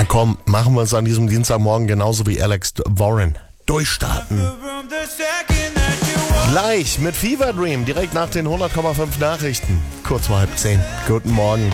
komm, machen wir es an diesem Dienstagmorgen genauso wie Alex Warren. Durchstarten. Gleich mit Fever Dream, direkt nach den 100,5 Nachrichten. Kurz vor 9:30. Guten Morgen.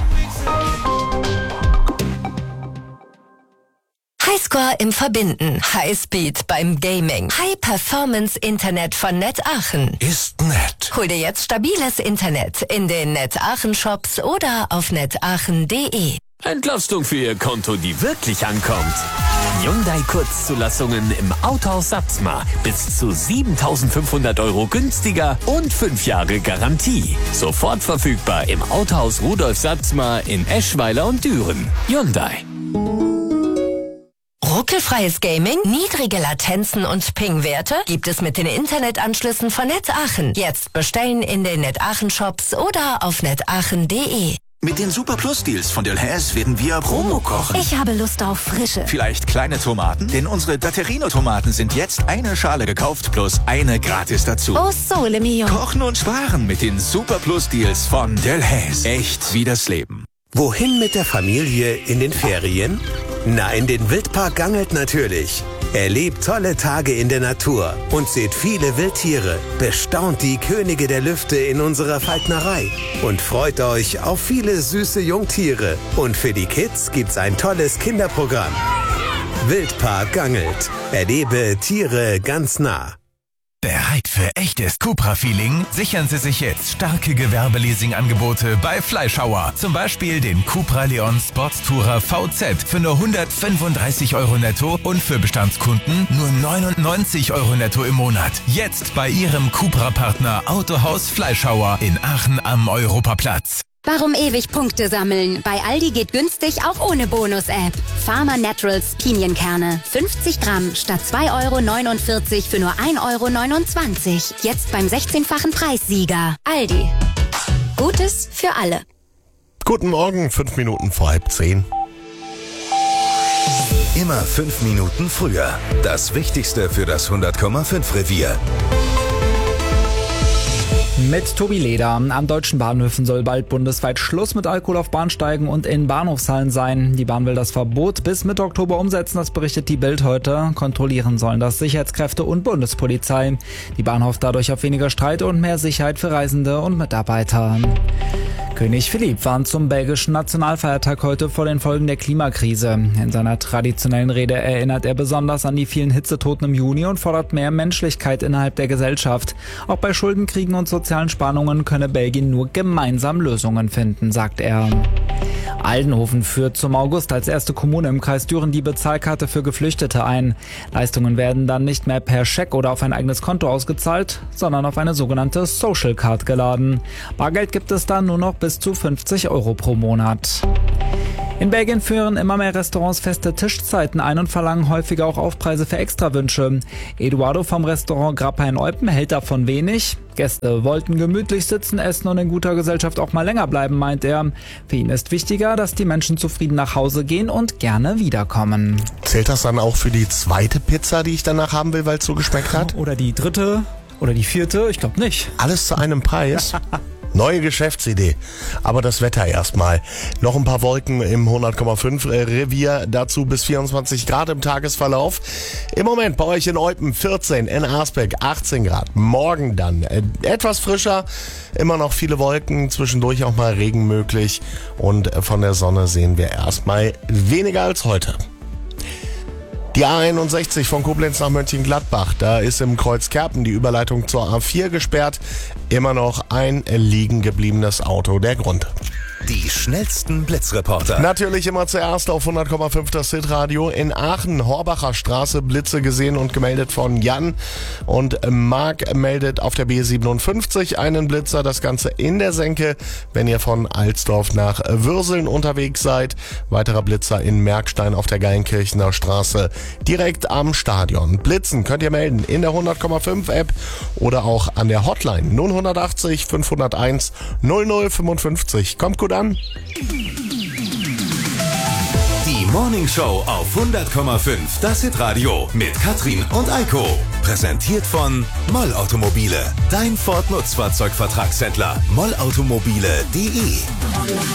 Highscore im Verbinden, Highspeed beim Gaming, High-Performance-Internet von Net Aachen. Ist nett. Hol dir jetzt stabiles Internet in den Net Aachen Shops oder auf netaachen.de. Entlastung für Ihr Konto, die wirklich ankommt. Hyundai Kurzzulassungen im Autohaus Satzmar. Bis zu 7.500 € günstiger und 5 Jahre Garantie. Sofort verfügbar im Autohaus Rudolf Satzmar in Eschweiler und Düren. Hyundai. Ruckelfreies Gaming, niedrige Latenzen und Ping-Werte gibt es mit den Internetanschlüssen von Net Aachen. Jetzt bestellen in den Net Aachen Shops oder auf netaachen.de. Mit den Super Plus Deals von Delhaize werden wir Promo kochen. Ich habe Lust auf Frische. Vielleicht kleine Tomaten? Denn unsere Datterino-Tomaten sind jetzt eine Schale gekauft plus eine gratis dazu. Oh, Sole Mio. Kochen und sparen mit den Super Plus Deals von Delhaize. Echt wie das Leben. Wohin mit der Familie in den Ferien? Na, in den Wildpark Gangelt natürlich. Erlebt tolle Tage in der Natur und seht viele Wildtiere. Bestaunt die Könige der Lüfte in unserer Falknerei und freut euch auf viele süße Jungtiere. Und für die Kids gibt's ein tolles Kinderprogramm. Wildpark Gangelt. Erlebe Tiere ganz nah. Bereit für echtes Cupra-Feeling? Sichern Sie sich jetzt starke Gewerbeleasing-Angebote bei Fleischhauer. Zum Beispiel den Cupra Leon Sportstourer VZ für nur 135 € netto und für Bestandskunden nur 99 € netto im Monat. Jetzt bei Ihrem Cupra-Partner Autohaus Fleischhauer in Aachen am Europaplatz. Warum ewig Punkte sammeln? Bei Aldi geht günstig auch ohne Bonus-App. Farmer Naturals Pinienkerne. 50 Gramm statt 2,49 € für nur 1,29 €. Jetzt beim 16-fachen Preissieger. Aldi. Gutes für alle. Guten Morgen, 5 Minuten vor 9:30. Immer 5 Minuten früher. Das Wichtigste für das 100,5 Revier. Mit Tobi Leder. An deutschen Bahnhöfen soll bald bundesweit Schluss mit Alkohol auf Bahnsteigen und in Bahnhofshallen sein. Die Bahn will das Verbot bis Mitte Oktober umsetzen, das berichtet die Bild heute. Kontrollieren sollen das Sicherheitskräfte und Bundespolizei. Die Bahn hofft dadurch auf weniger Streit und mehr Sicherheit für Reisende und Mitarbeiter. König Philipp warnt zum belgischen Nationalfeiertag heute vor den Folgen der Klimakrise. In seiner traditionellen Rede erinnert er besonders an die vielen Hitzetoten im Juni und fordert mehr Menschlichkeit innerhalb der Gesellschaft. Auch bei Schuldenkriegen und sozialen Spannungen könne Belgien nur gemeinsam Lösungen finden, sagt er. Aldenhoven führt zum August als erste Kommune im Kreis Düren die Bezahlkarte für Geflüchtete ein. Leistungen werden dann nicht mehr per Scheck oder auf ein eigenes Konto ausgezahlt, sondern auf eine sogenannte Social Card geladen. Bargeld gibt es dann nur noch bis zu 50 € pro Monat. In Belgien führen immer mehr Restaurants feste Tischzeiten ein und verlangen häufiger auch Aufpreise für Extrawünsche. Eduardo vom Restaurant Grappa in Eupen hält davon wenig. Gäste wollten gemütlich sitzen, essen und in guter Gesellschaft auch mal länger bleiben, meint er. Für ihn ist wichtiger, dass die Menschen zufrieden nach Hause gehen und gerne wiederkommen. Zählt das dann auch für die zweite Pizza, die ich danach haben will, weil es so geschmeckt hat? Oder die dritte? Oder die vierte? Ich glaube nicht. Alles zu einem Preis? Neue Geschäftsidee. Aber das Wetter erstmal. Noch ein paar Wolken im 100,5 Revier. Dazu bis 24 Grad im Tagesverlauf. Im Moment bei euch in Eupen 14, in Arsbeck 18 Grad. Morgen dann etwas frischer. Immer noch viele Wolken. Zwischendurch auch mal Regen möglich. Und von der Sonne sehen wir erstmal weniger als heute. Die A61 von Koblenz nach Mönchengladbach, da ist im Kreuz Kerpen die Überleitung zur A4 gesperrt. Immer noch ein liegen gebliebenes Auto, der Grund. Die schnellsten Blitzreporter. Natürlich immer zuerst auf 100,5 das Hitradio. In Aachen, Horbacher Straße, Blitze gesehen und gemeldet von Jan. Und Marc meldet auf der B57 einen Blitzer. Das Ganze in der Senke, wenn ihr von Alsdorf nach Würseln unterwegs seid. Weiterer Blitzer in Merkstein auf der Geilenkirchener Straße, direkt am Stadion. Blitzen könnt ihr melden in der 100,5 App oder auch an der Hotline 0180 501 0055. Kommt gut an. Die Morning Show auf 100,5 das Hitradio mit Katrin und Eiko. Präsentiert von Moll Automobile. Dein Ford Nutzfahrzeugvertragshändler. mollautomobile.de